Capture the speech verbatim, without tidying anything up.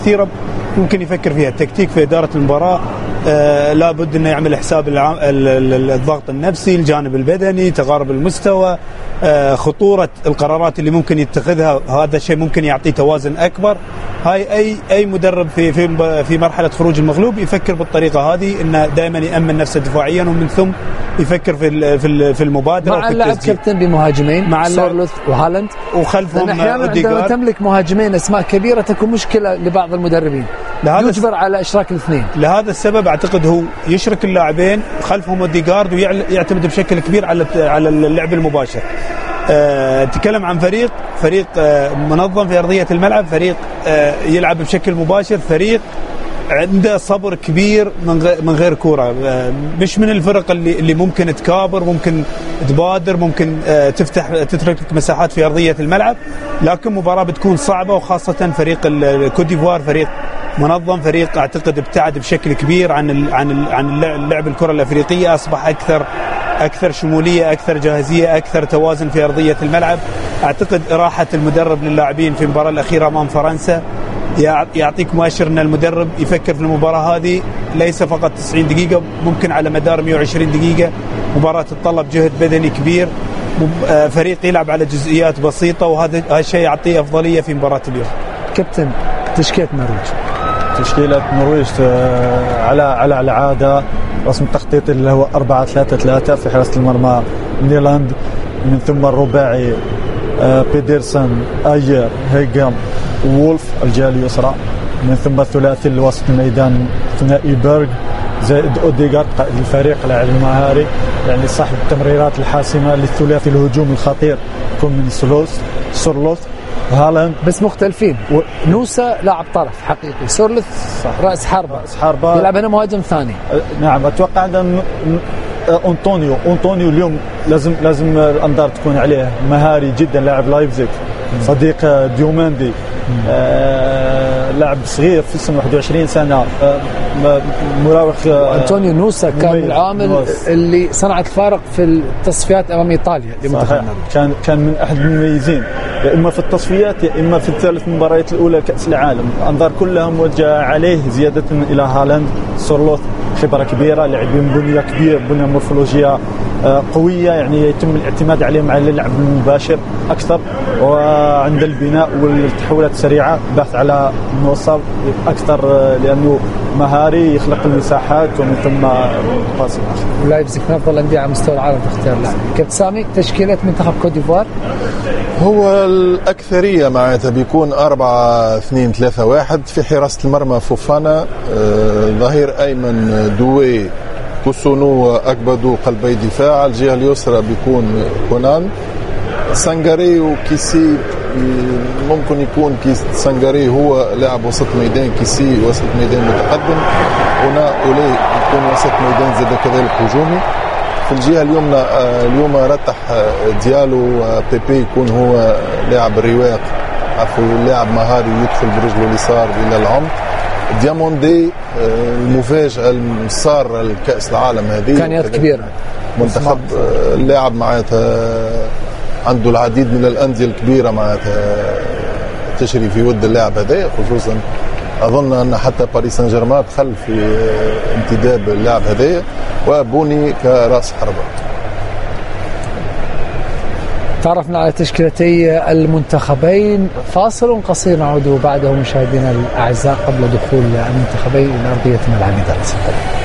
كثيرة ممكن يفكر فيها. التكتيك في إدارة المباراة آه لابد أنه يعمل حساب الضغط النفسي، الجانب البدني، تقارب المستوى، آه خطورة القرارات اللي ممكن يتخذها. هذا الشيء ممكن يعطيه توازن أكبر. هاي أي أي مدرب في في في مرحلة خروج المغلوب يفكر بالطريقة هذه، إنه دائما يأمن نفسه دفاعيا ومن ثم يفكر في في في المبادرة. مع اللاعب كابتن بمهاجمين مع سورلوث وهالاند، وخلفهم أوديغارد. عندما تملك مهاجمين أسماء كبيرة تكون مشكلة لبعض المدربين، يجبر على إشراك الاثنين. لهذا السبب أعتقد هو يشرك اللاعبين خلفهم أوديغارد ويعتمد بشكل كبير على على اللعب المباشر. أه تكلم عن فريق فريق أه منظم في أرضية الملعب، فريق أه يلعب بشكل مباشر، فريق عنده صبر كبير من غير من غير كوره. أه مش من الفرق اللي اللي ممكن تكابر، ممكن تبادر، ممكن أه تفتح تترك لك مساحات في أرضية الملعب، لكن مباراة بتكون صعبة، وخاصة فريق الكوت ديفوار فريق منظم، فريق اعتقد ابتعد بشكل كبير عن ال عن ال عن اللعب الكرة الأفريقية، أصبح أكثر أكثر شمولية، أكثر جاهزية، أكثر توازن في أرضية الملعب. أعتقد إراحة المدرب للاعبين في المباراة الأخيرة أمام فرنسا يعطيك مؤشر أن المدرب يفكر في المباراة هذه ليس فقط تسعين دقيقة، ممكن على مدار مئة وعشرين دقيقة. مباراة تتطلب جهد بدني كبير، فريق يلعب على جزئيات بسيطة، وهذا الشيء يعطيه أفضلية في مباراة اليوم. كابتن، تشكيلة النرويج تشكيلة النرويج على على العادة، رسم التخطيط اللي هو أربعة ثلاثة ثلاثة. في حراسة المرمى نيلاند، من ثم الرباعي بيدرسون، أير، هيجام، وولف الجهة اليسرى، من ثم الثلاثي الوسط الميدان ثنائي بيرغ زائد أوديغارد قائد الفريق لاعب مهاري، يعني صاحب التمريرات الحاسمة. للثلاثي الهجوم الخطير يكون من سولوث سورلوث هالاند، بس مختلفين. و... نوسا لاعب طرف حقيقي، سورلوث راس حربة راس حربة يلعب هنا مهاجم ثاني. نعم، اتوقع ان أنطونيو أنطونيو اليوم لازم لازم الأنظار تكون عليه، مهاري جدا، لاعب لايبزيغ، صديق ديوماندي، آه لاعب صغير في سن واحد وعشرين سنة، آه مراوغ. آه أنطونيو نوسا كان العامل نوس. اللي صنعت الفارق في التصفيات أمام إيطاليا لمنتخب. كان كان من أحد المميزين، يا إما في التصفيات يا إما في الثلاث مباريات الأولى كأس العالم. الأنظار كلها موجهة عليه، زيادة إلى هالاند. سورلوث خبرة كبيرة، لاعبين بنية كبير، بنية مورفولوجية قوية، يعني يتم الاعتماد عليه مع اللعب المباشر أكثر، وعند البناء والتحولات السريعة بحث على الموصل أكثر، لأنه مهاري يخلق المساحات ومن ثم باص الآخر. لايبزيغ من أفضل الأندية على مستوى العالم في اختيار لاعب. كابتن سامي، تشكيلة منتخب كوت ديفوار هو الأكثرية معناتها بيكون أربعة اثنين ثلاثة واحد. في حراسة المرمى فوفانا، آه ظهير أيمن دوي، كوسونو، أكبدو قلبي دفاع. الجهة اليسرى بيكون كونان، سانغاري وكيسي. ممكن يكون كيس سانغاري هو لاعب وسط ميدان، كيسي وسط ميدان متقدم، هنا أولي يكون وسط ميدان زاد كذلك هجومي. في الجهة اليمنى اليوم رتح ديالو، بيبي يكون هو لاعب الرواق، عفوا لاعب مهاري يدخل برجله اليسار إلى العمق. دياموندي المفاجأة المسار الكأس العالم هذه، إمكانيات كبيرة، منتخب اللاعب معناتها عنده العديد من الأندية الكبيرة معناتها تشري في ود اللاعب هذا، خصوصا أظن أن حتى باريس سان جيرمان دخل في انتداب اللاعب هذا، وبوني كرأس حربة. تعرفنا على تشكيلتي المنتخبين. فاصل قصير نعود بعده مشاهدينا الأعزاء قبل دخول المنتخبين إلى أرضية ملعب درس.